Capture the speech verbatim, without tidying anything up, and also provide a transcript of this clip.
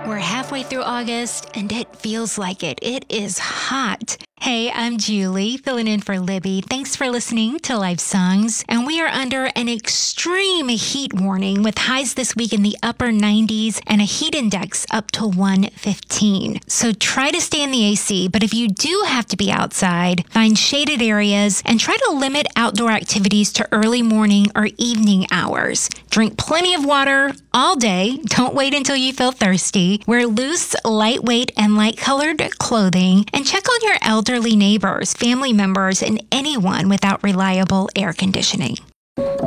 We're halfway through August, and it feels like it. It is hot. Hey, I'm Julie, filling in for Libby. Thanks for listening to Life Songs. And we are under an extreme heat warning with highs this week in the upper nineties and a heat index up to one fifteen. So try to stay in the A C, but if you do have to be outside, find shaded areas and try to limit outdoor activities to early morning or evening hours. Drink plenty of water all day. Don't wait until you feel thirsty. Wear loose, lightweight, and light-colored clothing. And check on your elderly neighbors, family members, and anyone without reliable air conditioning.